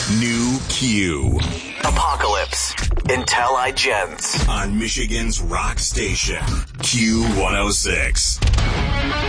New Q. Apocalypse. Intelligence. On Michigan's rock station, Q106.